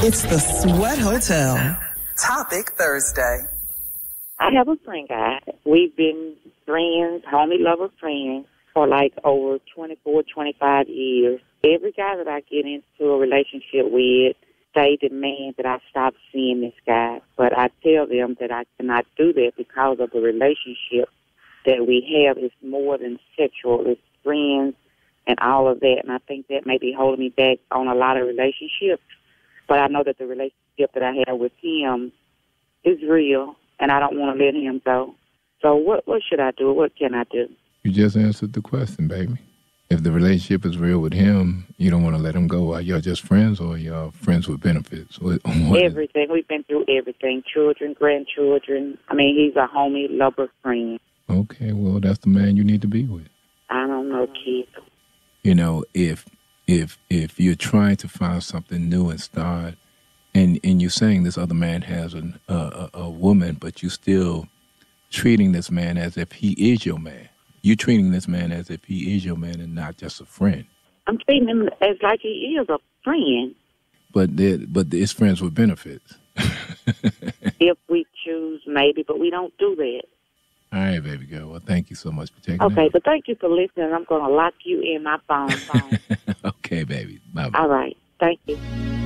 It's the Sweat Hotel. Topic Thursday. I have a friend guy. We've been friends, homie lover friends, for like over 24, 25 years. Every guy that I get into a relationship with, they demand that I stop seeing this guy. But I tell them that I cannot do that because of the relationship that we have. It's more than sexual. It's friends and all of that. And I think that may be holding me back on a lot of relationships. But I know that the relationship that I have with him is real, and I don't want to let him go. So what should I do? What can I do? You just answered the question, baby. If the relationship is real with him, you don't want to let him go. Are y'all just friends or y'all friends with benefits? Everything. We've been through everything. Children, grandchildren. I mean, he's a homie, lover, friend. Okay, well, that's the man you need to be with. I don't know, Keith. You know, if you're trying to find something new and start, and you're saying this other man has a woman, but you still treating this man as if he is your man. You're treating this man as if he is your man and not just a friend. I'm treating him as like he is a friend. But it's friends with benefits. If we choose, maybe, but we don't do that. All right, baby girl. Well, thank you so much for taking Okay, it. but thank you for listening. I'm going to lock you in my phone. Okay, baby. Bye-bye. All right. Thank you.